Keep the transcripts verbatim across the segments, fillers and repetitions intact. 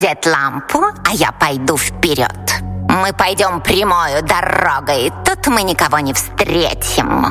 Дед лампу, а я пойду вперед. Мы пойдем прямою дорогой, тут мы никого не встретим.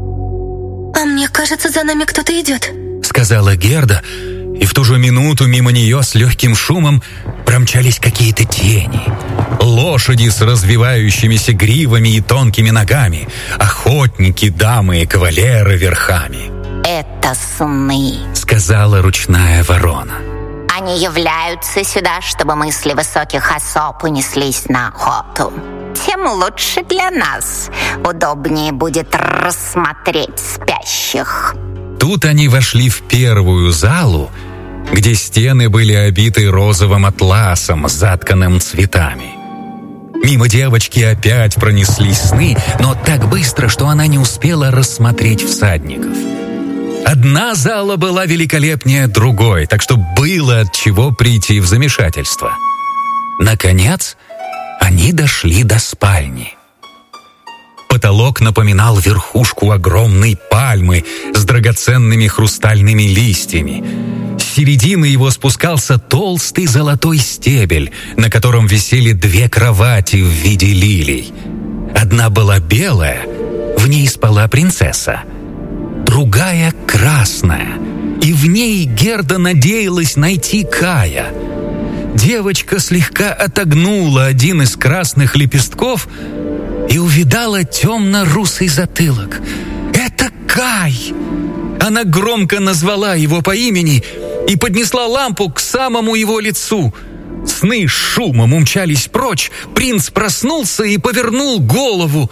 А мне кажется, за нами кто-то идет, сказала Герда, и в ту же минуту мимо нее с легким шумом промчались какие-то тени. Лошади с развивающимися гривами и тонкими ногами, охотники, дамы и кавалеры верхами. Это сны, сказала ручная ворона. Они являются сюда, чтобы мысли высоких особ унеслись на охоту. Тем лучше для нас. Удобнее будет рассмотреть спящих. Тут они вошли в первую залу, где стены были обиты розовым атласом, затканным цветами. Мимо девочки опять пронеслись сны, но так быстро, что она не успела рассмотреть всадников. Одна зала была великолепнее другой, так что было от чего прийти в замешательство. Наконец, они дошли до спальни. Потолок напоминал верхушку огромной пальмы с драгоценными хрустальными листьями. С середины его спускался толстый золотой стебель, на котором висели две кровати в виде лилий. Одна была белая, в ней спала принцесса. Другая красная, и в ней Герда надеялась найти Кая. Девочка слегка отогнула один из красных лепестков и увидала темно-русый затылок. «Это Кай!» Она громко назвала его по имени и поднесла лампу к самому его лицу. Сны шумом умчались прочь, принц проснулся и повернул голову.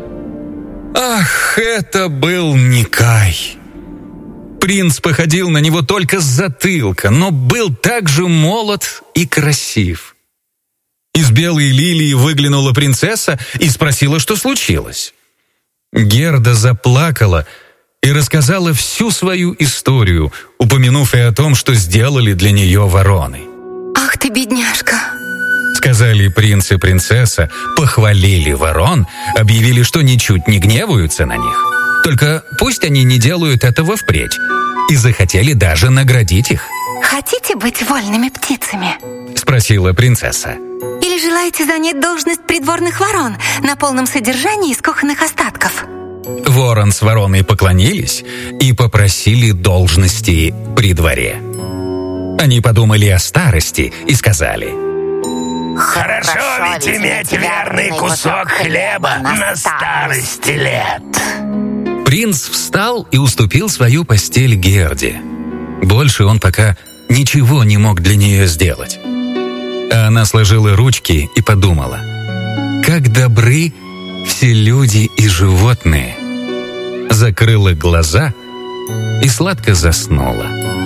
Ах, это был не Кай! Принц походил на него только с затылка, но был также молод и красив. Из белой лилии выглянула принцесса и спросила, что случилось. Герда заплакала и рассказала всю свою историю, упомянув и о том, что сделали для нее вороны. «Ах ты, бедняжка!» Сказали принц и принцесса, похвалили ворон, объявили, что ничуть не гневаются на них. Только пусть они не делают этого впредь. И захотели даже наградить их. «Хотите быть вольными птицами?» Спросила принцесса. «Или желаете занять должность придворных ворон на полном содержании из кухонных остатков?» Ворон с вороной поклонились и попросили должности при дворе. Они подумали о старости и сказали: «Хорошо ведь иметь верный кусок хлеба на старости лет». Принц встал и уступил свою постель Герде. Больше он пока ничего не мог для нее сделать. А она сложила ручки и подумала: как добры все люди и животные. Закрыла глаза и сладко заснула.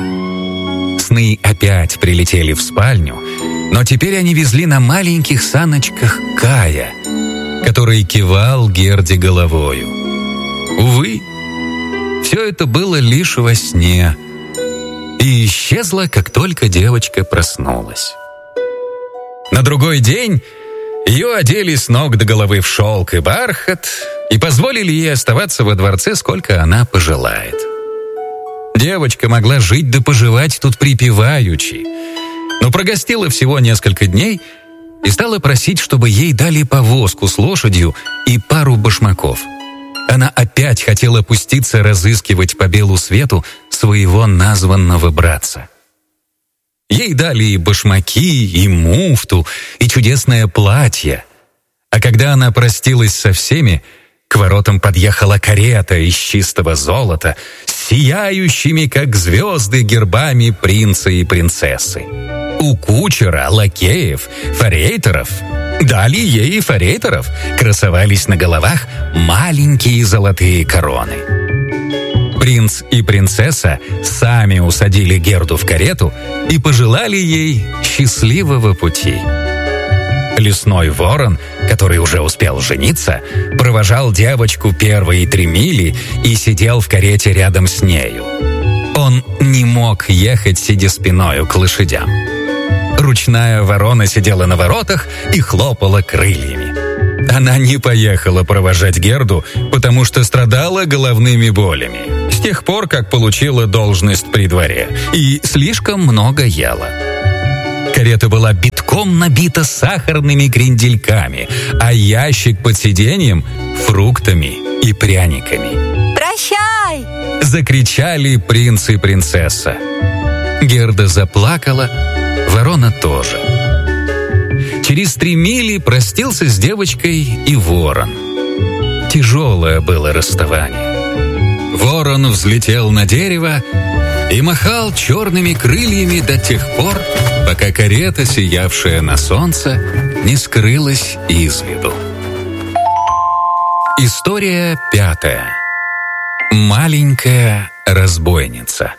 Сны опять прилетели в спальню, но теперь они везли на маленьких саночках Кая, который кивал Герде головою. Увы, все это было лишь во сне и исчезло, как только девочка проснулась. На другой день ее одели с ног до головы в шелк и бархат и позволили ей оставаться во дворце, сколько она пожелает. Девочка могла жить да поживать тут припеваючи, но прогостила всего несколько дней и стала просить, чтобы ей дали повозку с лошадью и пару башмаков. Она опять хотела пуститься разыскивать по белу свету своего названного братца. Ей дали и башмаки, и муфту, и чудесное платье. А когда она простилась со всеми, к воротам подъехала карета из чистого золота, сияющими, как звезды, гербами принца и принцессы. У кучера, лакеев, форейтеров, дали ей и форейтеров, красовались на головах маленькие золотые короны. Принц и принцесса сами усадили Герду в карету и пожелали ей счастливого пути. Лесной ворон, который уже успел жениться, провожал девочку первые три мили и сидел в карете рядом с нею. Он не мог ехать, сидя спиною к лошадям. Ручная ворона сидела на воротах и хлопала крыльями. Она не поехала провожать Герду, потому что страдала головными болями с тех пор, как получила должность при дворе, и слишком много ела. Карета была битком набита сахарными крендельками, а ящик под сиденьем — фруктами и пряниками. «Прощай!» — закричали принц и принцесса. Герда заплакала, ворона тоже. Через три мили простился с девочкой и ворон. Тяжелое было расставание. Ворон взлетел на дерево и махал черными крыльями до тех пор, пока карета, сиявшая на солнце, не скрылась из виду. История пятая. Маленькая разбойница.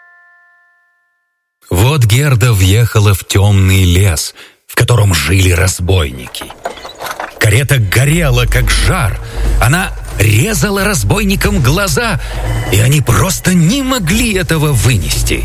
Вот Герда въехала в темный лес, в котором жили разбойники. Карета горела, как жар. Она резала разбойникам глаза, и они просто не могли этого вынести.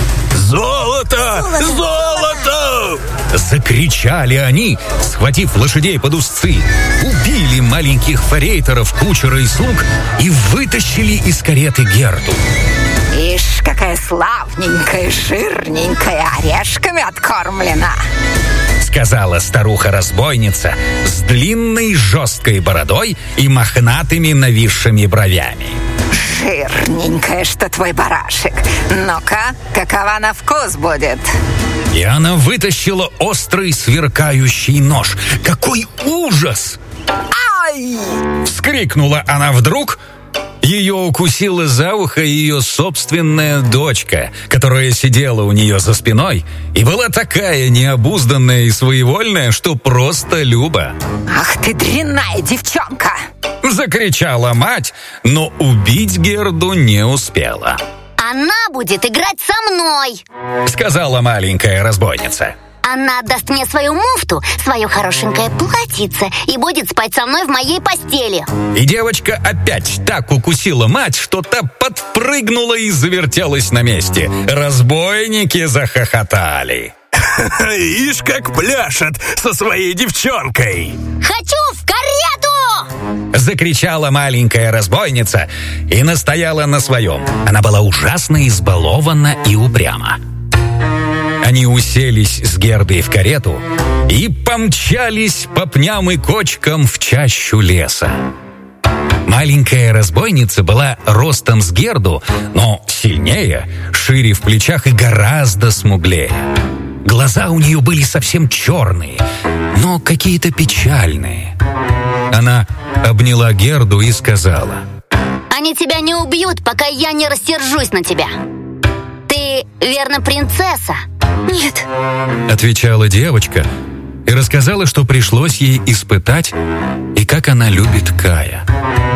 «Золото! Золото!» Закричали они, схватив лошадей под узцы, убили маленьких форейтеров, кучера и слуг и вытащили из кареты Герду. Ишь, какая славненькая, жирненькая, орешками откормлена, сказала старуха-разбойница с длинной жесткой бородой и мохнатыми нависшими бровями. Жирненькая, что твой барашек. Ну-ка, какова на вкус будет? И она вытащила острый сверкающий нож. Какой ужас! Ай! Вскрикнула она вдруг. Ее укусила за ухо ее собственная дочка, которая сидела у нее за спиной и была такая необузданная и своевольная, что просто Люба. Ах ты дрянная девчонка! Закричала мать, но убить Герду не успела. Она будет играть со мной, сказала маленькая разбойница. Она отдаст мне свою муфту, свое хорошенькое платьице и будет спать со мной в моей постели. И девочка опять так укусила мать, что та подпрыгнула и завертелась на месте. Разбойники захохотали. Ишь, как пляшет со своей девчонкой! Хочу в карету! Закричала маленькая разбойница и настояла на своем. Она была ужасно избалована и упряма. Они уселись с Гердой в карету и помчались по пням и кочкам в чащу леса. Маленькая разбойница была ростом с Герду, но сильнее, шире в плечах и гораздо смуглее. Глаза у нее были совсем черные, но какие-то печальные. Она обняла Герду и сказала: «Они тебя не убьют, пока я не рассержусь на тебя. Ты, верно, принцесса?» «Нет», — отвечала девочка и рассказала, что пришлось ей испытать и как она любит Кая.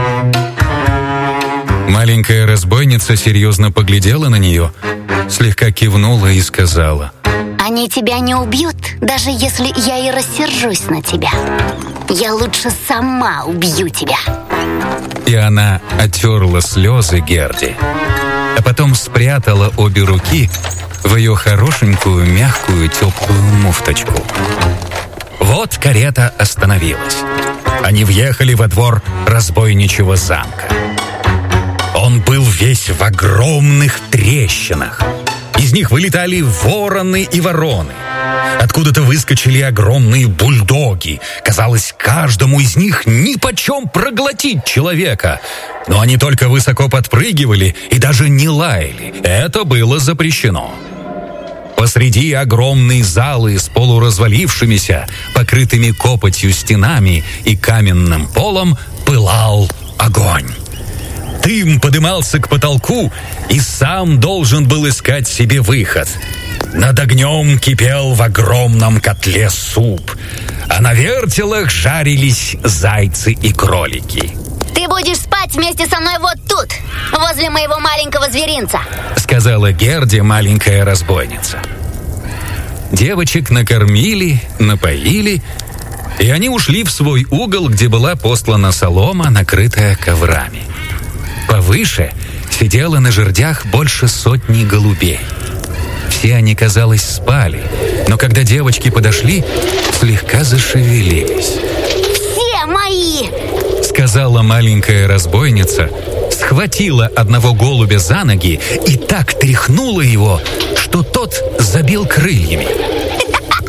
Маленькая разбойница серьезно поглядела на нее, слегка кивнула и сказала: «Они тебя не убьют, даже если я и рассержусь на тебя. Я лучше сама убью тебя». И она оттерла слезы Герде, а потом спрятала обе руки в ее хорошенькую, мягкую, теплую муфточку. Вот карета остановилась. Они въехали во двор разбойничьего замка. Он был весь в огромных трещинах. Из них вылетали вороны и вороны. Откуда-то выскочили огромные бульдоги. Казалось, каждому из них нипочем проглотить человека. Но они только высоко подпрыгивали и даже не лаяли. Это было запрещено. Посреди огромной залы с полуразвалившимися, покрытыми копотью стенами и каменным полом пылал огонь. Дым подымался к потолку и сам должен был искать себе выход. Над огнем кипел в огромном котле суп, а на вертелах жарились зайцы и кролики. «Ты будешь спать вместе со мной вот тут, возле моего маленького зверинца», — сказала Герде маленькая разбойница. Девочек накормили, напоили, и они ушли в свой угол, где была постлана солома, накрытая коврами. Повыше сидело на жердях больше сотни голубей. Все они, казалось, спали, но когда девочки подошли, слегка зашевелились. «Все мои!» — сказала маленькая разбойница, схватила одного голубя за ноги и так тряхнула его, что тот забил крыльями.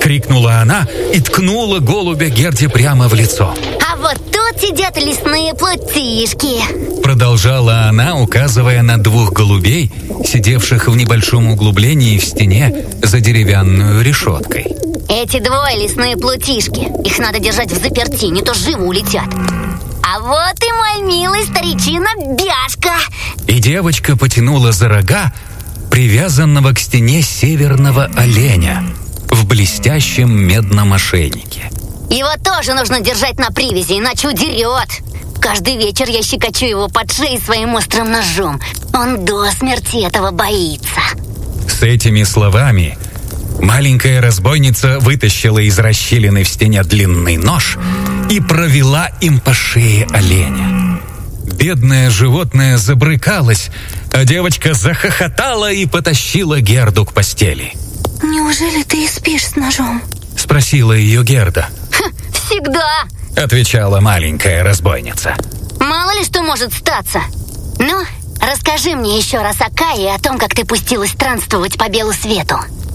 Крикнула она и ткнула голубя Герде прямо в лицо. А вот тут сидят лесные плутишки. Продолжала она, указывая на двух голубей, сидевших в небольшом углублении в стене за деревянную решеткой. Эти двое лесные плутишки. Их надо держать в заперти, не то живо улетят. А вот и мой милый старичина Бяшка. И девочка потянула за рога привязанного к стене северного оленя в блестящем медном ошейнике. Его тоже нужно держать на привязи, иначе удерет. Каждый вечер я щекочу его под шеей своим острым ножом. Он до смерти этого боится. С этими словами маленькая разбойница вытащила из расщелины в стене длинный нож и провела им по шее оленя. Бедное животное забрыкалось, а девочка захохотала и потащила Герду к постели. «Неужели ты и спишь с ножом?» — спросила ее Герда. Ха, всегда! — отвечала маленькая разбойница. Мало ли что может статься. Ну, расскажи мне еще раз о Кае и о том, как ты пустилась странствовать по белу свету.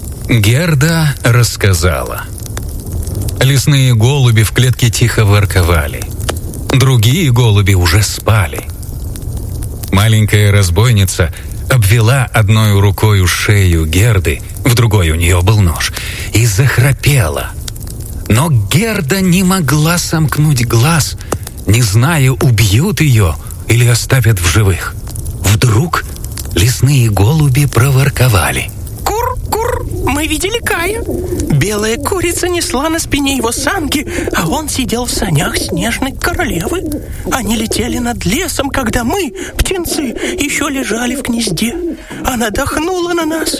Герда рассказала. Лесные голуби в клетке тихо ворковали. Другие голуби уже спали. Маленькая разбойница обвела одной рукой шею Герды, в другой у нее был нож, и захрапела. Но Герда не могла сомкнуть глаз, не зная, убьют ее или оставят в живых. Вдруг лесные голуби проворковали. Кур-кур, мы видели Кая. Белая курица несла на спине его санки, а он сидел в санях снежной королевы. Они летели над лесом, когда мы, птенцы, еще лежали в гнезде. Она дохнула на нас,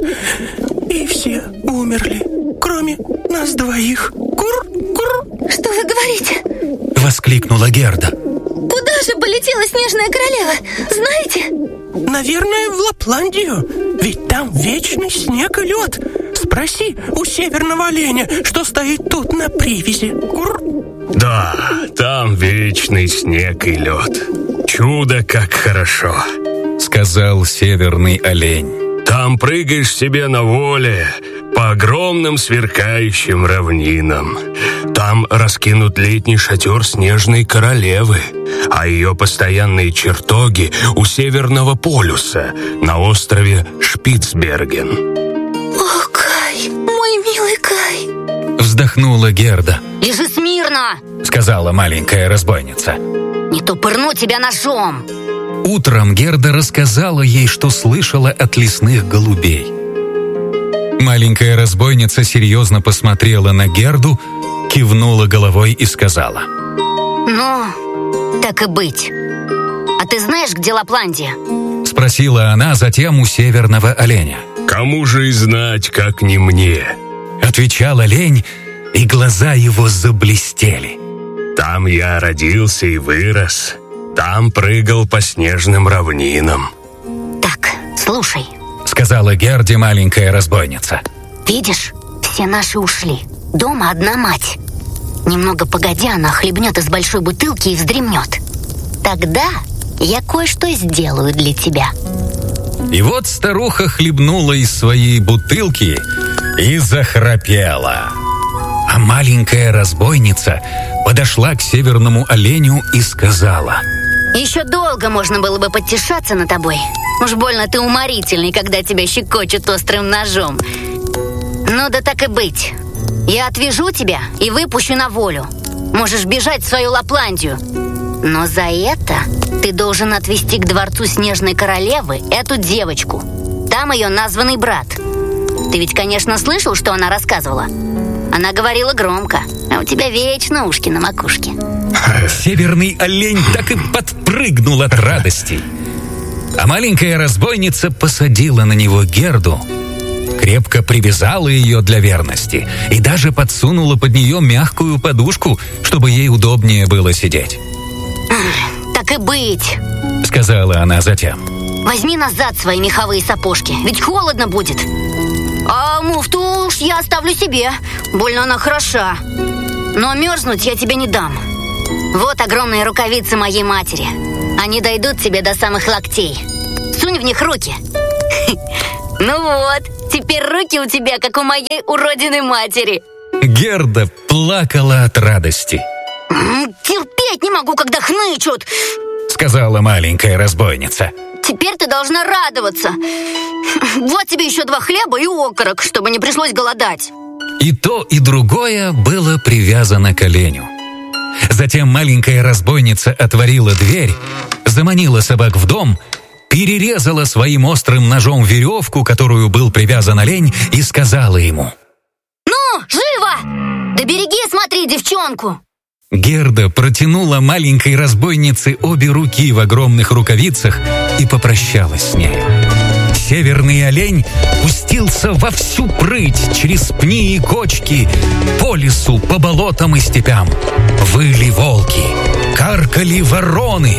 и все умерли, кроме нас двоих. Кур-кур. Что вы говорите? Воскликнула Герда. Куда же полетела снежная королева? Знаете? Наверное, в Лапландию. Ведь там вечный снег и лед. Спроси у северного оленя, что стоит тут на привязи. Кур. Да, там вечный снег и лед. Чудо, как хорошо, сказал северный олень. Там прыгаешь себе на воле по огромным сверкающим равнинам. Там раскинут летний шатер снежной королевы, а ее постоянные чертоги у Северного полюса на острове Шпицберген. О, Кай, мой милый Кай! Вздохнула Герда. Лежи смирно! Сказала маленькая разбойница. Не то пырну тебя ножом. Утром Герда рассказала ей, что слышала от лесных голубей. Маленькая разбойница серьезно посмотрела на Герду, кивнула головой и сказала. Ну, так и быть. А ты знаешь, где Лапландия? Спросила она затем у северного оленя. Кому же и знать, как не мне? Отвечал олень, и глаза его заблестели. Там я родился и вырос. Там прыгал по снежным равнинам. Так, слушай, сказала Герде маленькая разбойница. Видишь, все наши ушли. Дома одна мать. Немного погодя, она хлебнет из большой бутылки и вздремнет. Тогда я кое-что сделаю для тебя. И вот старуха хлебнула из своей бутылки и захрапела. А маленькая разбойница подошла к северному оленю и сказала. Еще долго можно было бы подтешаться над тобой. Уж больно ты уморительный, когда тебя щекочут острым ножом. Ну да так и быть. Я отвяжу тебя и выпущу на волю. Можешь бежать в свою Лапландию. Но за это ты должен отвезти к дворцу Снежной Королевы эту девочку. Там ее названный брат. Ты ведь, конечно, слышал, что она рассказывала? Она говорила громко, а у тебя вечно ушки на макушке. Северный олень так и подпрыгнул от радости. А маленькая разбойница посадила на него Герду, крепко привязала ее для верности и даже подсунула под нее мягкую подушку, чтобы ей удобнее было сидеть. Так и быть, сказала она затем. Возьми назад свои меховые сапожки, ведь холодно будет. А муфту уж я оставлю себе, больно она хороша. Но мерзнуть я тебе не дам. Вот огромные рукавицы моей матери. Они дойдут тебе до самых локтей. Сунь в них руки. Ну вот, теперь руки у тебя, как у моей уродиной матери. Герда плакала от радости. «Терпеть не могу, когда хнычут!» — сказала маленькая разбойница. «Теперь ты должна радоваться. Вот тебе еще два хлеба и окорок, чтобы не пришлось голодать». И то, и другое было привязано к оленю. Затем маленькая разбойница отворила дверь, заманила собак в дом, перерезала своим острым ножом веревку, которую был привязан олень, и сказала ему: «Ну, живо! Да береги, смотри, девчонку!» Герда протянула маленькой разбойнице обе руки в огромных рукавицах и попрощалась с ней. Северный олень пустился во всю прыть через пни и кочки, по лесу, по болотам и степям. Выли волки, каркали вороны.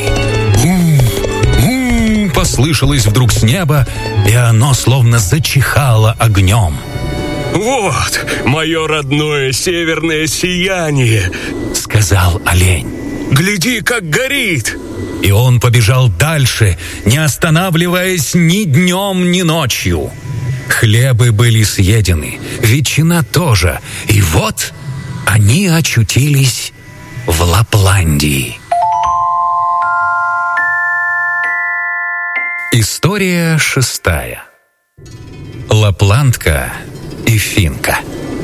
У-у-у, послышалось вдруг с неба, и оно словно зачихало огнем. «Вот мое родное северное сияние», — сказал олень. «Гляди, как горит!» И он побежал дальше, не останавливаясь ни днем, ни ночью. Хлебы были съедены, ветчина тоже. И вот они очутились в Лапландии. История шестая. Лапландка и финка.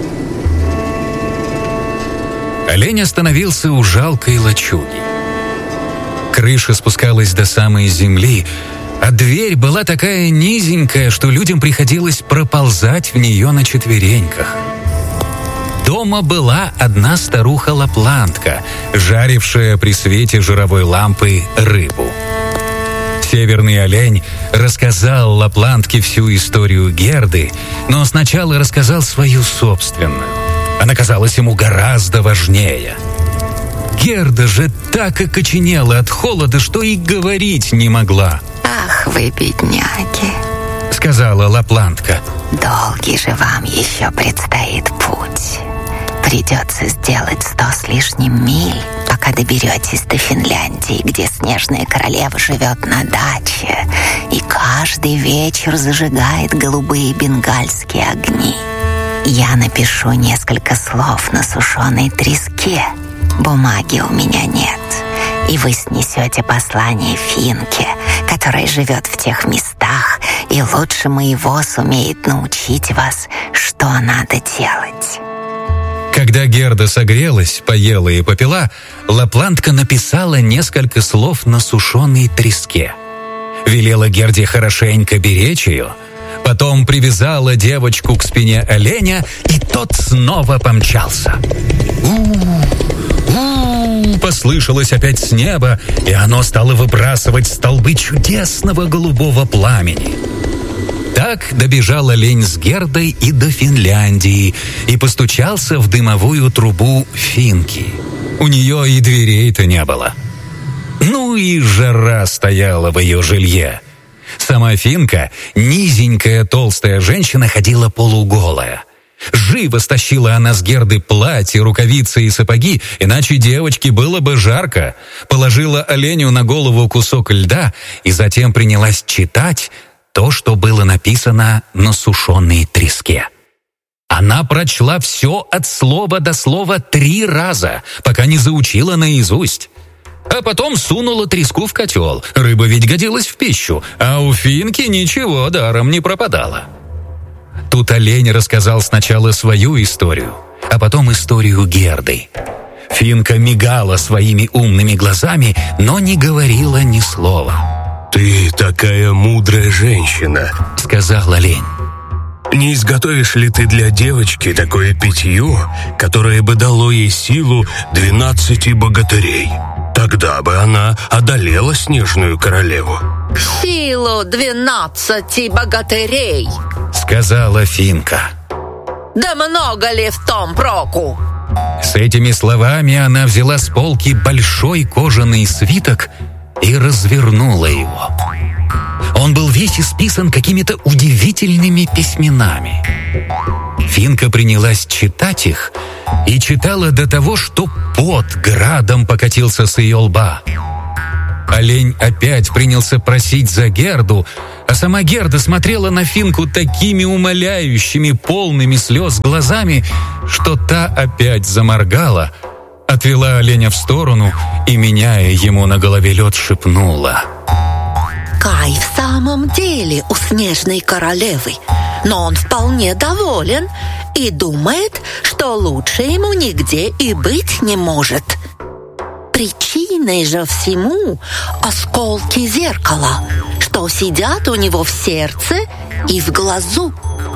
Олень остановился у жалкой лачуги. Крыша спускалась до самой земли, а дверь была такая низенькая, что людям приходилось проползать в нее на четвереньках. Дома была одна старуха-лапландка, жарившая при свете жировой лампы рыбу. Северный олень рассказал лапландке всю историю Герды, но сначала рассказал свою собственную. Она казалась ему гораздо важнее. Герда же так окоченела от холода, что и говорить не могла. «Ах вы, бедняги!» — сказала лапландка. «Долгий же вам еще предстоит путь. Придется сделать сто с лишним миль, пока доберетесь до Финляндии, где снежная королева живет на даче и каждый вечер зажигает голубые бенгальские огни. Я напишу несколько слов на сушеной треске. Бумаги у меня нет, и вы снесете послание Финке, которая живет в тех местах и лучше моего сумеет научить вас, что надо делать». Когда Герда согрелась, поела и попила, лапландка написала несколько слов на сушеной треске. Велела Герде хорошенько беречь ее, потом привязала девочку к спине оленя, и тот снова помчался. У-у-у, послышалось опять с неба, и оно стало выбрасывать столбы чудесного голубого пламени. Так добежал олень с Гердой и до Финляндии и постучался в дымовую трубу финки. У нее и дверей-то не было. Ну и жара стояла в ее жилье. Сама финка, низенькая толстая женщина, ходила полуголая. Живо стащила она с Герды платье, рукавицы и сапоги, иначе девочке было бы жарко. Положила оленю на голову кусок льда и затем принялась читать то, что было написано на сушеной треске. Она прочла все от слова до слова три раза, пока не заучила наизусть. А потом сунула треску в котел. Рыба ведь годилась в пищу, а у финки ничего даром не пропадало. Тут олень рассказал сначала свою историю, а потом историю Герды. Финка мигала своими умными глазами, но не говорила ни слова. «Ты такая мудрая женщина», — сказал олень. «Не изготовишь ли ты для девочки такое питье, которое бы дало ей силу двенадцати богатырей? Тогда бы она одолела снежную королеву». «Силу двенадцати богатырей», — сказала финка. «Да много ли в том проку?» С этими словами она взяла с полки большой кожаный свиток и развернула его. Он был весь исписан какими-то удивительными письменами. Финка принялась читать их и читала до того, что пот градом покатился с ее лба. Олень опять принялся просить за Герду, А сама Герда смотрела на Финку такими умоляющими, полными слез глазами, что та опять заморгала, отвела оленя в сторону и, меняя ему на голове лед, шепнула: Кай в самом деле у Снежной Королевы, но он вполне доволен и думает, что лучше ему нигде и быть не может. Причиной же всему осколки зеркала, что сидят у него в сердце и в глазу.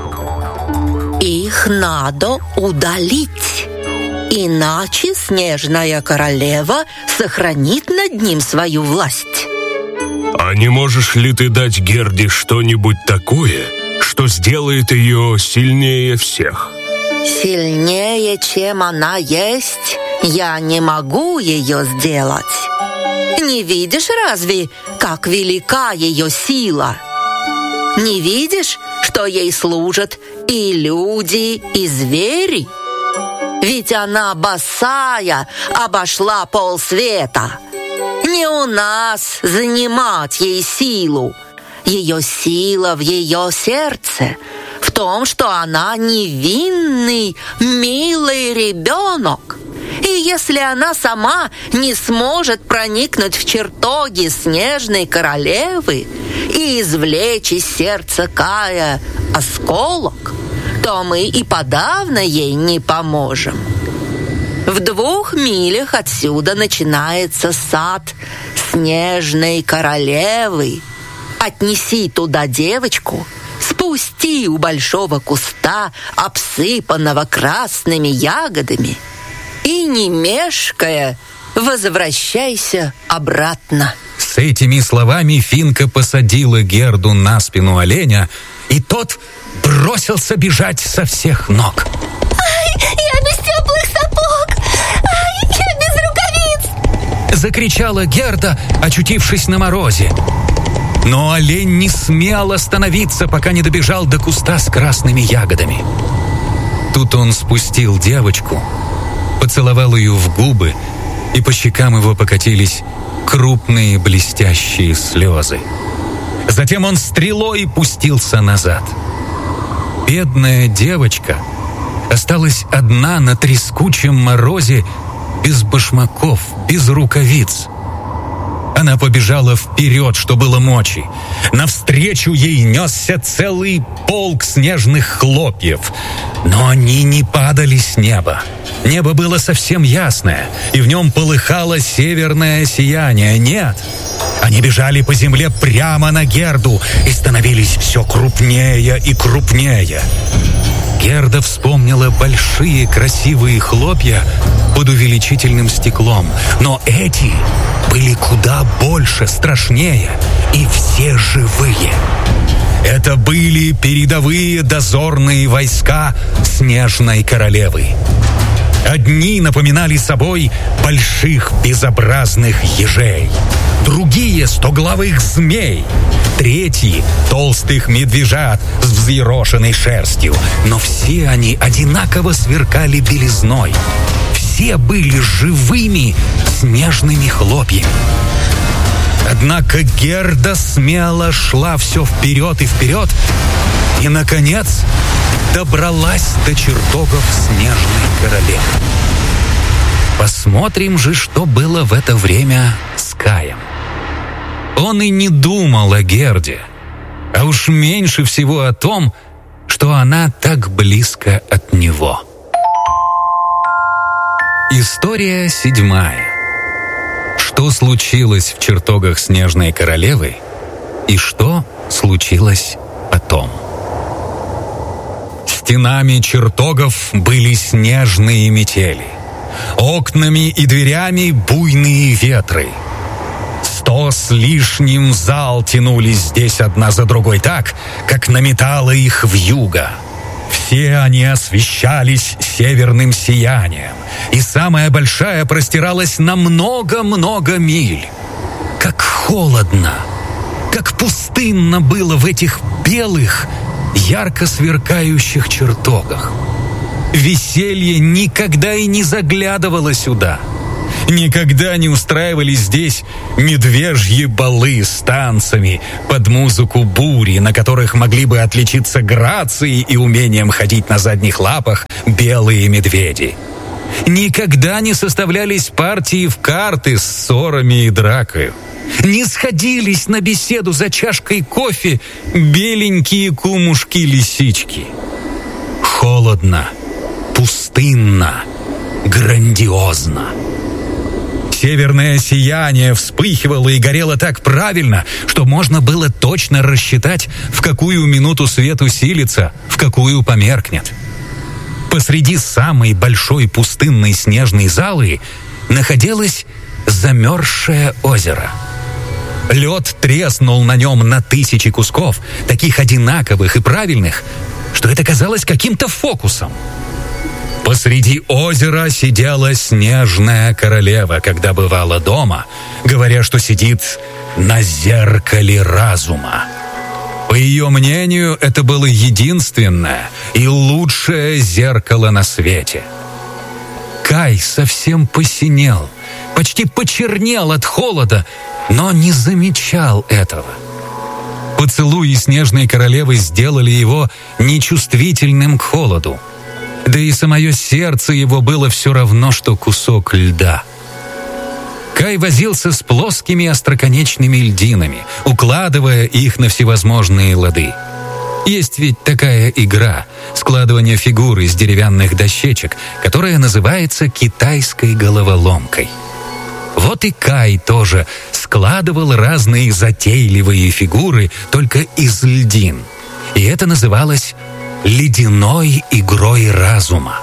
Их надо удалить, иначе Снежная Королева сохранит над ним свою власть. А не можешь ли ты дать Герде что-нибудь такое, что сделает ее сильнее всех? Сильнее, чем она есть, я не могу ее сделать. Не видишь разве, как велика ее сила? Не видишь, что ей служат и люди, и звери? Ведь она босая обошла полсвета. Не у нас занимать ей силу. Ее сила в ее сердце, в том, что она невинный, милый ребенок. И если она сама не сможет проникнуть в чертоги Снежной Королевы и извлечь из сердца Кая осколок, то мы и подавно ей не поможем. В двух милях отсюда начинается сад Снежной Королевы. Отнеси туда девочку, спусти у большого куста, обсыпанного красными ягодами, и, не мешкая, возвращайся обратно. С этими словами Финка посадила Герду на спину оленя, и тот бросился бежать со всех ног. Ай, я без теплых сапог! Ай, я без рукавиц! Закричала Герда, очутившись на морозе. Но олень не смел остановиться, пока не добежал до куста с красными ягодами. Тут он спустил девочку, поцеловал ее в губы, и по щекам его покатились крупные блестящие слезы. Затем он стрелой пустился назад. Бедная девочка осталась одна на трескучем морозе, без башмаков, без рукавиц. Она побежала вперед, что было мочи. Навстречу ей несся целый полк снежных хлопьев. Но они не падали с неба. Небо было совсем ясное, и в нем полыхало северное сияние. Нет, они бежали по земле прямо на Герду и становились все крупнее и крупнее. Герда вспомнила большие красивые хлопья под увеличительным стеклом, но эти были куда больше, страшнее, и все живые. Это были передовые дозорные войска Снежной Королевы. Одни напоминали собой больших безобразных ежей, другие — стоглавых змей, третьи — толстых медвежат с взъерошенной шерстью. Но все они одинаково сверкали белизной. Все были живыми снежными хлопьями. Однако Герда смело шла все вперед и вперед, и, наконец, добралась до чертогов Снежной Королевы. Посмотрим же, что было в это время с Каем. Он и не думал о Герде, а уж меньше всего о том, что она так близко от него. История седьмая. Что случилось в чертогах Снежной Королевы и что случилось потом? Стенами чертогов были снежные метели, окнами и дверями буйные ветры. Сто с лишним зал тянулись здесь одна за другой так, как наметало их вьюга. Все они освещались северным сиянием, и самая большая простиралась на много-много миль. Как холодно, как пустынно было в этих белых, ярко сверкающих чертогах. Веселье никогда и не заглядывало сюда. Никогда не устраивались здесь медвежьи балы с танцами под музыку бури, на которых могли бы отличиться грацией и умением ходить на задних лапах белые медведи. Никогда не составлялись партии в карты с ссорами и дракой. Не сходились на беседу за чашкой кофе беленькие кумушки-лисички. Холодно, пустынно, грандиозно. Северное сияние вспыхивало и горело так правильно, что можно было точно рассчитать, в какую минуту свет усилится, в какую померкнет. Посреди самой большой пустынной снежной залы находилось замерзшее озеро. Лед треснул на нем на тысячи кусков, таких одинаковых и правильных, что это казалось каким-то фокусом. Посреди озера сидела снежная королева, когда бывала дома, говоря, что сидит на зеркале разума. По ее мнению, это было единственное и лучшее зеркало на свете. Кай совсем посинел, почти почернел от холода, но не замечал этого. Поцелуи снежной королевы сделали его нечувствительным к холоду. Да и самое сердце его было все равно, что кусок льда. Кай возился с плоскими остроконечными льдинами, укладывая их на всевозможные лады. Есть ведь такая игра — складывание фигур из деревянных дощечек, которая называется китайской головоломкой. Вот и Кай тоже складывал разные затейливые фигуры только из льдин. И это называлось ледяной игрой разума.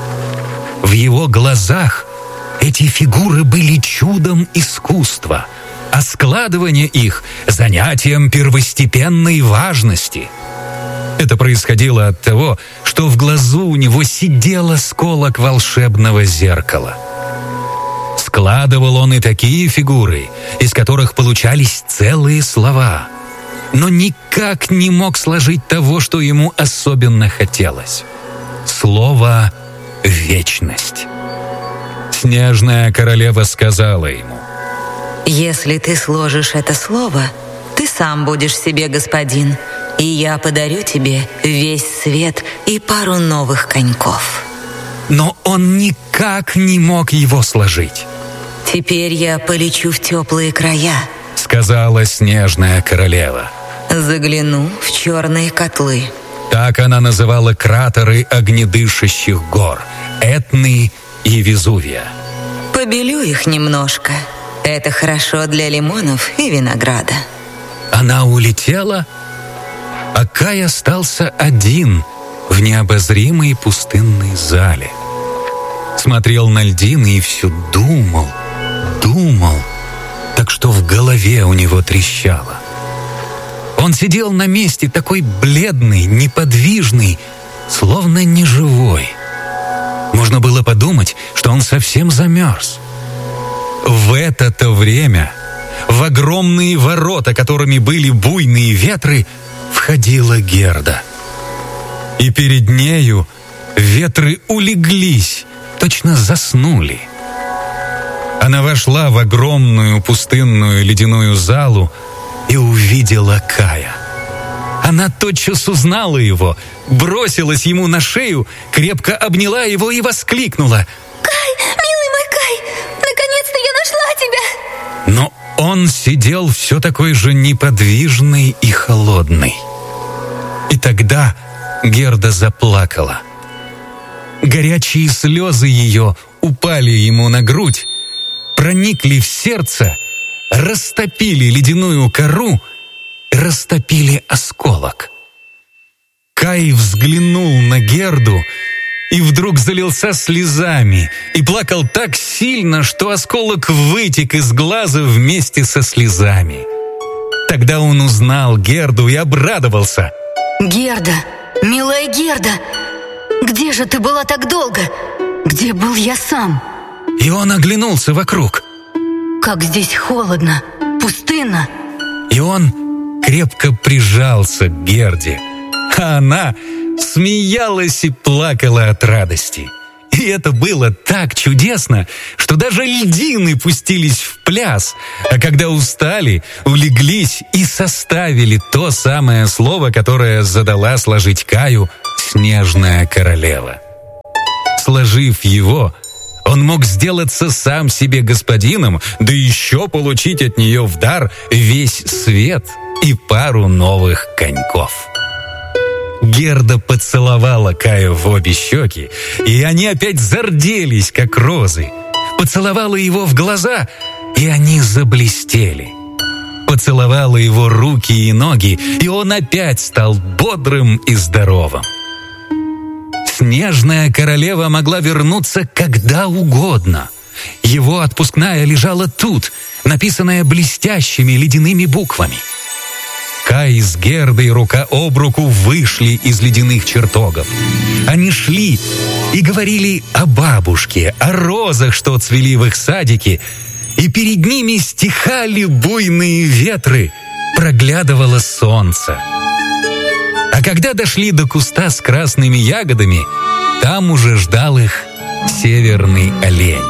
В его глазах эти фигуры были чудом искусства, а складывание их — занятием первостепенной важности. Это происходило от того, что в глазу у него сидел осколок волшебного зеркала. Складывал он и такие фигуры, из которых получались целые слова, но никак не мог сложить того, что ему особенно хотелось. Слово «вечность». Снежная королева сказала ему: «Если ты сложишь это слово, ты сам будешь себе господин, и я подарю тебе весь свет и пару новых коньков». Но он никак не мог его сложить. «Теперь я полечу в теплые края», — сказала снежная королева. «Загляну в черные котлы». Так она называла кратеры огнедышащих гор — Этны и Везувия. «Побелю их немножко. Это хорошо для лимонов и винограда». Она улетела, а Кай остался один в необозримой пустынной зале. Смотрел на льдины и все думал, думал, так что в голове у него трещало. Он сидел на месте такой бледный, неподвижный, словно неживой. Можно было подумать, что он совсем замерз. В это-то время в огромные ворота, которыми были буйные ветры, входила Герда. И перед нею ветры улеглись, точно заснули. Она вошла в огромную пустынную ледяную залу и увидела Кая. Она тотчас узнала его, бросилась ему на шею, крепко обняла его и воскликнула: «Кай, милый мой Кай, наконец-то я нашла тебя!» Но он сидел все такой же неподвижный и холодный. И тогда Герда заплакала. Горячие слезы ее упали ему на грудь, проникли в сердце, растопили ледяную кору, растопили осколок. Кай взглянул на Герду и вдруг залился слезами и плакал так сильно, что осколок вытек из глаза вместе со слезами. Тогда он узнал Герду и обрадовался. «Герда, милая Герда, где же ты была так долго? Где был я сам?» И он оглянулся вокруг. «Как здесь холодно, пустынно!» И он крепко прижался к Герде, а она смеялась и плакала от радости. И И это было так чудесно, что даже льдины пустились в пляс, а когда устали, улеглись и составили то самое слово, которое задала сложить Каю снежная королева. Сложив его, он мог сделаться сам себе господином, да еще получить от нее в дар весь свет и пару новых коньков. Герда поцеловала Каю в обе щеки, и они опять зарделись, как розы. Поцеловала его в глаза, и они заблестели. Поцеловала его руки и ноги, и он опять стал бодрым и здоровым. Снежная королева могла вернуться когда угодно. Его отпускная лежала тут, написанная блестящими ледяными буквами. Кай с Гердой рука об руку вышли из ледяных чертогов. Они шли и говорили о бабушке, о розах, что цвели в их садике, и перед ними стихали буйные ветры, проглядывало солнце. А когда дошли до куста с красными ягодами, там уже ждал их северный олень.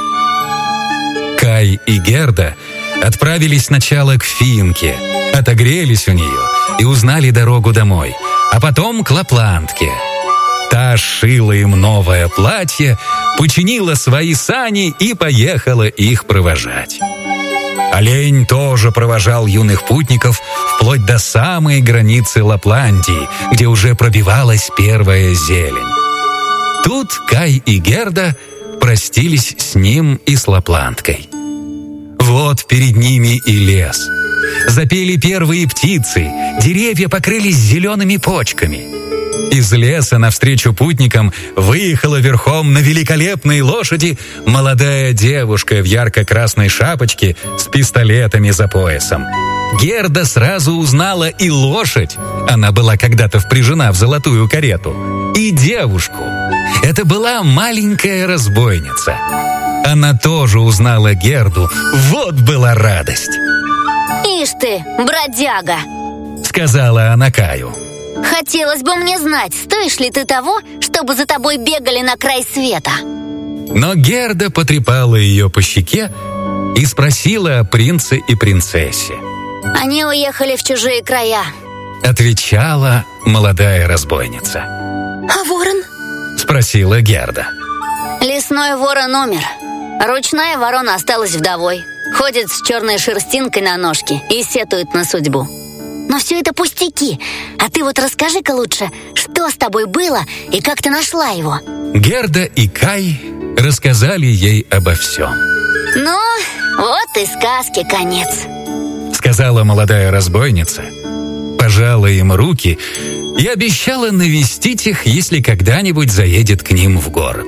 Кай и Герда отправились сначала к Финке, отогрелись у нее и узнали дорогу домой, а потом к Лапландке. Та шила им новое платье, починила свои сани и поехала их провожать. Олень тоже провожал юных путников вплоть до самой границы Лапландии, где уже пробивалась первая зелень. Тут Кай и Герда простились с ним и с Лапландкой. Вот перед ними и лес. Запели первые птицы, деревья покрылись зелеными почками. Из леса навстречу путникам выехала верхом на великолепной лошади молодая девушка в ярко-красной шапочке с пистолетами за поясом. Герда сразу узнала и лошадь, она была когда-то впряжена в золотую карету, и девушку. Это была маленькая разбойница. Она тоже узнала Герду, вот была радость. «Ишь ты, бродяга!» — сказала она Каю. «Хотелось бы мне знать, стоишь ли ты того, чтобы за тобой бегали на край света?» Но Герда потрепала ее по щеке и спросила о принце и принцессе. «Они уехали в чужие края», — отвечала молодая разбойница. «А ворон?» — спросила Герда. «Лесной ворон умер. Ручная ворона осталась вдовой. Ходит с черной шерстинкой на ножке и сетует на судьбу. Но все это пустяки. А ты вот расскажи-ка лучше, что с тобой было и как ты нашла его?» Герда и Кай рассказали ей обо всем. «Ну, вот и сказки конец», — сказала молодая разбойница, пожала им руки и обещала навестить их, если когда-нибудь заедет к ним в город.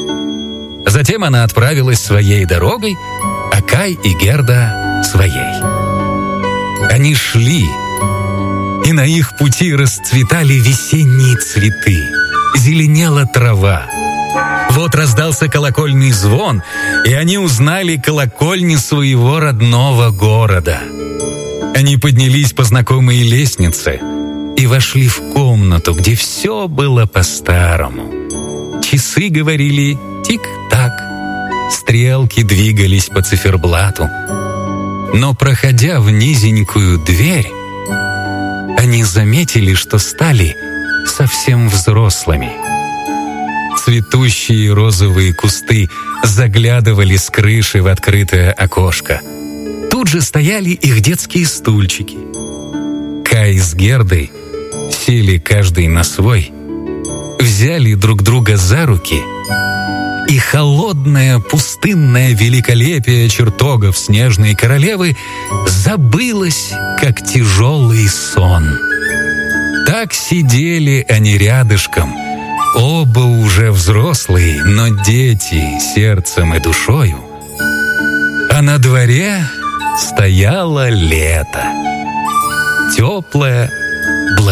Затем она отправилась своей дорогой, а Кай и Герда — своей. Они шли, и на их пути расцветали весенние цветы, зеленела трава. Вот раздался колокольный звон, и они узнали колокольни своего родного города. Они поднялись по знакомой лестнице и вошли в комнату, где все было по-старому. Часы говорили тик-так, стрелки двигались по циферблату. Но, проходя в низенькую дверь, они заметили, что стали совсем взрослыми. Цветущие розовые кусты заглядывали с крыши в открытое окошко. Тут же стояли их детские стульчики. Кай с Гердой сели каждый на свой, взяли друг друга за руки, и холодное пустынное великолепие чертогов снежной королевы забылось, как тяжелый сон. Так сидели они рядышком, оба уже взрослые, но дети сердцем и душою. А на дворе стояло лето. Теплое,